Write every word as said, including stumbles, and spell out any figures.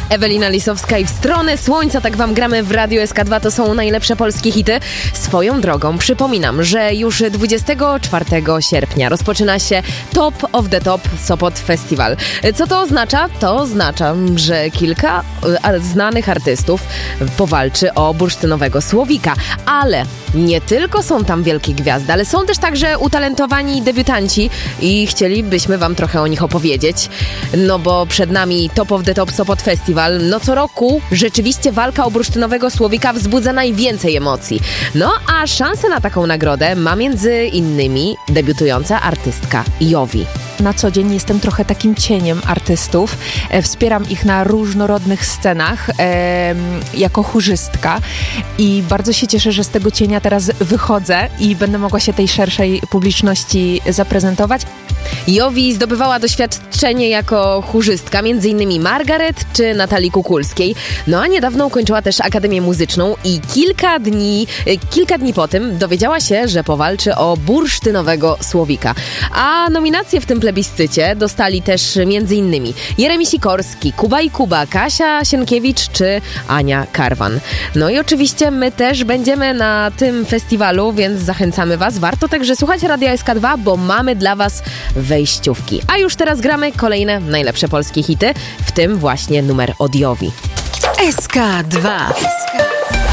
Ewelina Lisowska i W stronę słońca, tak wam gramy w Radiu S K dwa, to są najlepsze polskie hity. Swoją drogą przypominam, że już dwudziestego czwartego sierpnia rozpoczyna się Top of the Top Sopot Festival. Co to oznacza? To oznacza, że kilka znanych artystów powalczy o bursztynowego słowika, ale nie tylko są tam wielkie gwiazdy, ale są też także utalentowani debiutanci i chcielibyśmy wam trochę o nich opowiedzieć, no bo przed nami Top of the Top Sopot Festival. No co roku rzeczywiście walka o bursztynowego słowika wzbudza najwięcej emocji. No a szansę na taką nagrodę ma między innymi debiutująca artystka Jovi. Na co dzień jestem trochę takim cieniem artystów. E, wspieram ich na różnorodnych scenach e, jako chórzystka i bardzo się cieszę, że z tego cienia teraz wychodzę i będę mogła się tej szerszej publiczności zaprezentować. Jovi zdobywała doświadczenie jako chórzystka między innymi Margaret czy Natalii Kukulskiej. No a niedawno ukończyła też Akademię Muzyczną i kilka dni, kilka dni po tym dowiedziała się, że powalczy o bursztynowego słowika. A nominacje w tym plebiscycie dostali też między innymi Jeremi Sikorski, Kuba i Kuba, Kasia Sienkiewicz czy Ania Karwan. No i oczywiście my też będziemy na tym festiwalu, więc zachęcamy was. Warto także słuchać Radia S K dwa, bo mamy dla was wejściówki. A już teraz gramy kolejne najlepsze polskie hity, w tym właśnie numer od Jovi. S K dwa.